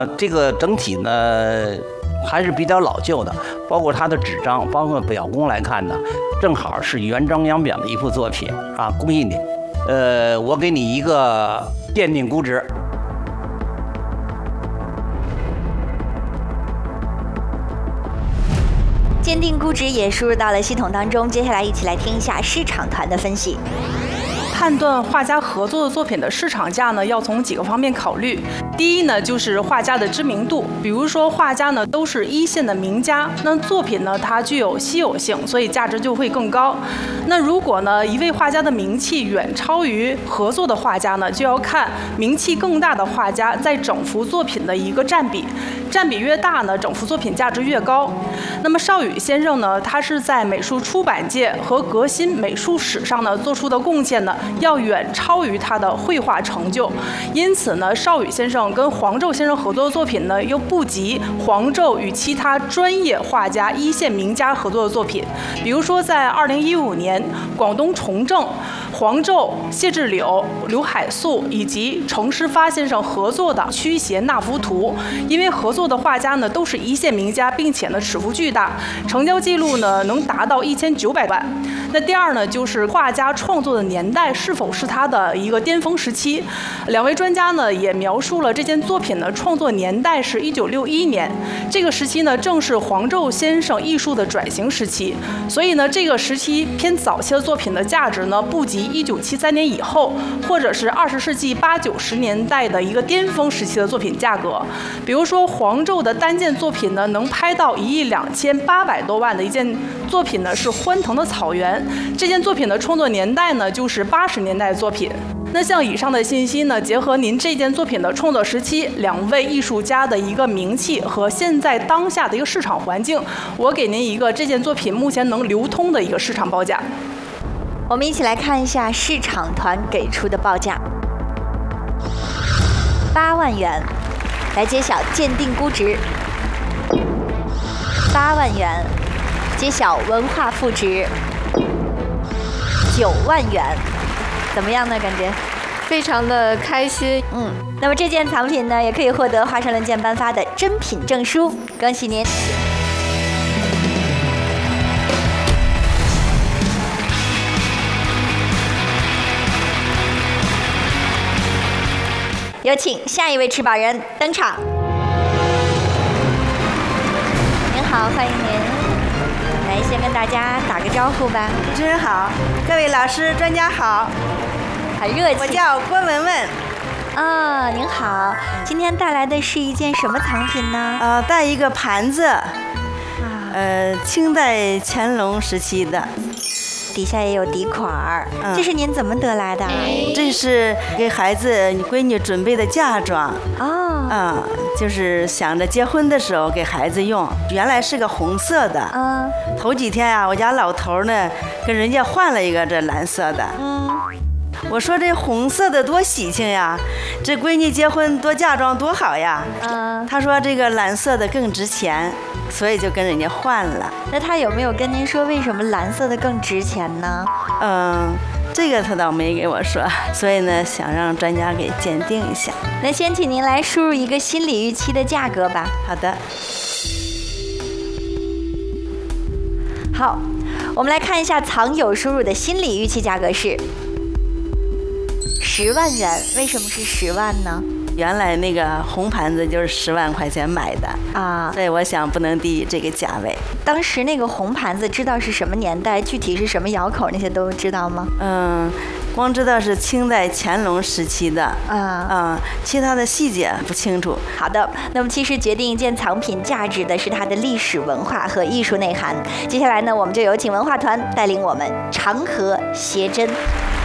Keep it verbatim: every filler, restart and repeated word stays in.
这个整体呢还是比较老旧的，包括它的纸张，包括表工来看呢，正好是原装洋表的一幅作品啊，恭喜你。呃，我给你一个鉴定估值。 鉴定估值也输入到了系统当中，接下来一起来听一下市场团的分析。 判断画家合作的作品的市场价呢，要从几个方面考虑。第一呢，就是画家的知名度，比如说画家呢都是一线的名家，那作品呢它具有稀有性，所以价值就会更高。那如果呢一位画家的名气远超于合作的画家呢，就要看名气更大的画家在整幅作品的一个占比，占比越大呢，整幅作品价值越高。那么邵羽先生呢，他是在美术出版界和革新美术史上呢做出的贡献呢，要远超于他的绘画成就。因此呢，邵羽先生跟黄胄先生合作的作品呢，又不及黄胄与其他专业画家、一线名家合作的作品。比如说，在二零一五年，广东崇正、黄胄、谢志柳、刘海粟以及程师发先生合作的《驱邪那幅图》，因为合作的画家呢都是一线名家，并且呢尺幅巨大，成交记录呢能达到一千九百万。那第二呢，就是画家创作的年代是否是他的一个巅峰时期。两位专家呢也描述了这件作品的创作年代是一九六一年，这个时期呢正是黄胄先生艺术的转型时期，所以呢这个时期偏早期的作品的价值呢不及一九七三年以后，或者是二十世纪八九十年代的一个巅峰时期的作品价格。比如说黄胄的单件作品呢能拍到一亿两千八百多万的一件作品呢是《欢腾的草原》，这件作品的创作年代呢就是八十年代的作品。那像以上的信息呢，结合您这件作品的创作时期、两位艺术家的一个名气和现在当下的一个市场环境，我给您一个这件作品目前能流通的一个市场报价。 我们一起来看一下市场团给出的报价，八万元。来揭晓鉴定估值，八万元。揭晓文化赋值，九万元。怎么样呢？感觉非常的开心。 嗯，那么这件藏品呢，也可以获得华山论剑颁发的珍品证书，恭喜您！有请下一位持宝人登场。您好，欢迎您。来，先跟大家打个招呼吧。 主持人好，各位老师、专家好。 很热情。 我叫郭文文。 啊、哦，您好，今天带来的是一件什么藏品呢？ 呃，带一个盘子，啊、呃，清代乾隆时期的。 底下也有底款儿，嗯、这是您怎么得来的？ 这是给孩子、你闺女准备的嫁妆。 哦， 嗯，就是想着结婚的时候给孩子用。原来是个红色的，嗯，头几天啊，我家老头呢跟人家换了一个这蓝色的，嗯，我说这红色的多喜庆呀，这闺女结婚多嫁妆多好呀，嗯，他说这个蓝色的更值钱。所以就跟人家换了。 那他有没有跟您说为什么蓝色的更值钱呢？ 嗯，这个他倒没给我说，所以呢，想让专家给鉴定一下。 那先请您来输入一个心理预期的价格吧。 好的。 好，我们来看一下藏友输入的心理预期价格是十万元。为什么是十万呢？ 原来那个红盘子就是十万块钱买的啊，所以我想不能低于这个价位。 当时那个红盘子知道是什么年代，具体是什么窑口那些都知道吗？ 嗯，光知道是清代乾隆时期的啊啊，其他的细节不清楚。 好的，那么其实决定一件藏品价值的是它的历史文化和艺术内涵。接下来呢，我们就有请文化团带领我们长河谐真。